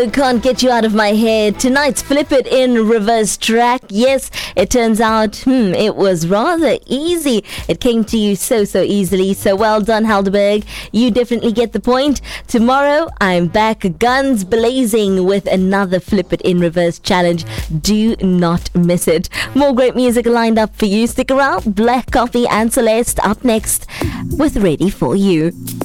Can't get you out of my head. Tonight's Flip It in Reverse track. Yes, it turns out, it was rather easy. It came to you so easily. So well done, Helderberg. You definitely get the point. Tomorrow, I'm back guns blazing with another Flip It in Reverse challenge. Do not miss it. More great music lined up for you. Stick around. Black Coffee and Celeste up next with Ready For You.